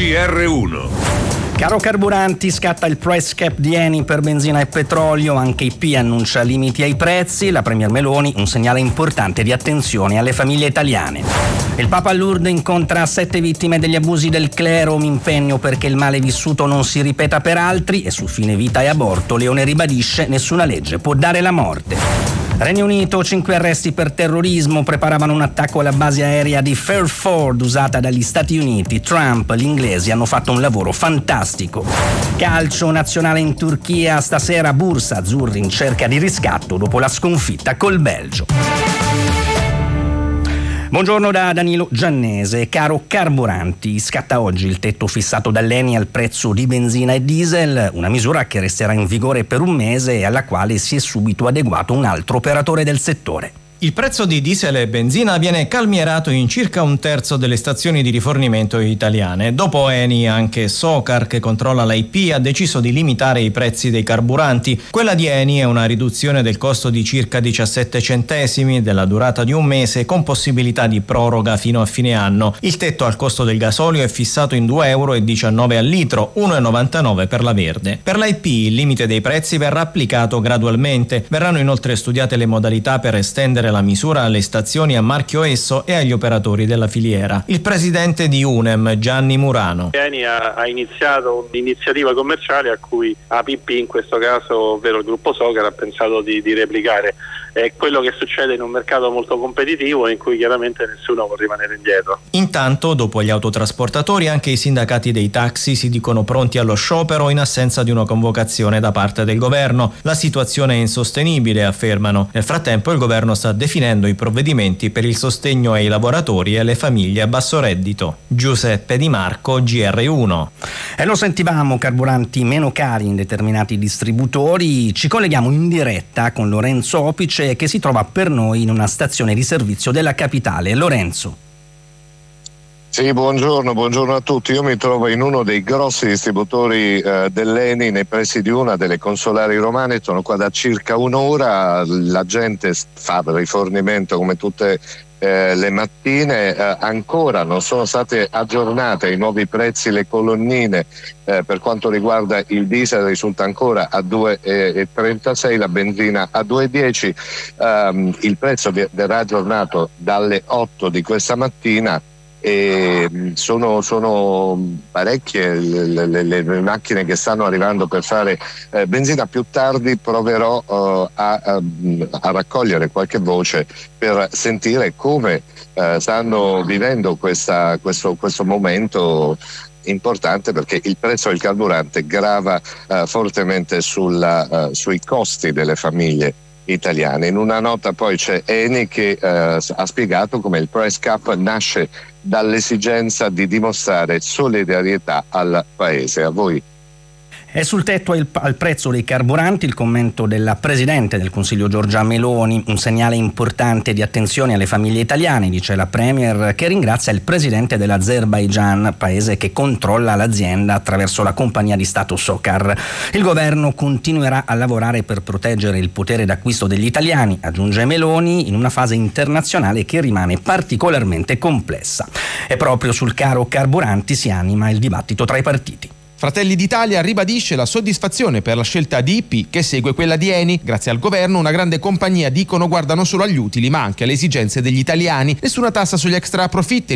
GR1. Caro carburanti, scatta il price cap di Eni per benzina e petrolio, anche IP annuncia limiti ai prezzi, la Premier Meloni un segnale importante di attenzione alle famiglie italiane. Il Papa a Lourdes incontra 7 vittime degli abusi del clero, un impegno perché il male vissuto non si ripeta per altri, e su fine vita e aborto Leone ribadisce: nessuna legge può dare la morte. Regno Unito, 5 arresti per terrorismo, preparavano un attacco alla base aerea di Fairford usata dagli Stati Uniti. Trump, gli inglesi hanno fatto un lavoro fantastico. Calcio nazionale in Turchia, stasera Bursa azzurri in cerca di riscatto dopo la sconfitta col Belgio. Buongiorno da Danilo Giannese. Caro carburanti, scatta oggi il tetto fissato dall'Eni al prezzo di benzina e diesel, una misura che resterà in vigore per un mese e alla quale si è subito adeguato un altro operatore del settore. Il prezzo di diesel e benzina viene calmierato in circa un terzo delle stazioni di rifornimento italiane. Dopo Eni, anche Socar, che controlla l'IP, ha deciso di limitare i prezzi dei carburanti. Quella di Eni è una riduzione del costo di circa 17 centesimi, della durata di un mese, con possibilità di proroga fino a fine anno. Il tetto al costo del gasolio è fissato in 2,19 euro al litro, 1,99 per la verde. Per l'IP il limite dei prezzi verrà applicato gradualmente. Verranno inoltre studiate le modalità per estendere la misura alle stazioni a marchio Esso e agli operatori della filiera. Il presidente di UNEM, Gianni Murano. Eni ha iniziato un'iniziativa commerciale a cui APP, in questo caso ovvero il gruppo Socar, ha pensato di replicare. È quello che succede in un mercato molto competitivo in cui chiaramente nessuno può rimanere indietro. Intanto, dopo gli autotrasportatori, anche i sindacati dei taxi si dicono pronti allo sciopero in assenza di una convocazione da parte del governo. La situazione è insostenibile, affermano. Nel frattempo il governo sta definendo i provvedimenti per il sostegno ai lavoratori e alle famiglie a basso reddito. Giuseppe Di Marco, GR1. E lo sentivamo, carburanti meno cari in determinati distributori. Ci colleghiamo in diretta con Lorenzo Opice, che si trova per noi in una stazione di servizio della capitale. Lorenzo. Sì, buongiorno a tutti. Io mi trovo in uno dei grossi distributori dell'Eni nei pressi di una delle consolari romane. Sono qua da circa un'ora. La gente fa rifornimento come tutte le mattine. Ancora non sono state aggiornate i nuovi prezzi, le colonnine. Per quanto riguarda il diesel risulta ancora a 2,36, la benzina a 2,10. Il prezzo verrà aggiornato dalle 8 di questa mattina. E sono parecchie le macchine che stanno arrivando per fare benzina. Più tardi proverò a raccogliere qualche voce per sentire come stanno vivendo questo momento importante, perché il prezzo del carburante grava fortemente sui costi delle famiglie italiane. In una nota poi c'è Eni che ha spiegato come il price cap nasce dall'esigenza di dimostrare solidarietà al paese. A voi. È sul tetto al prezzo dei carburanti il commento della Presidente del Consiglio Giorgia Meloni, un segnale importante di attenzione alle famiglie italiane, dice la Premier, che ringrazia il Presidente dell'Azerbaigian, paese che controlla l'azienda attraverso la compagnia di Stato Socar. Il governo continuerà a lavorare per proteggere il potere d'acquisto degli italiani, aggiunge Meloni, in una fase internazionale che rimane particolarmente complessa. E proprio sul caro carburanti si anima il dibattito tra i partiti. Fratelli d'Italia ribadisce la soddisfazione per la scelta di IP che segue quella di Eni. Grazie al governo una grande compagnia, dicono, guarda non solo agli utili ma anche alle esigenze degli italiani. Nessuna tassa sugli extra profitti,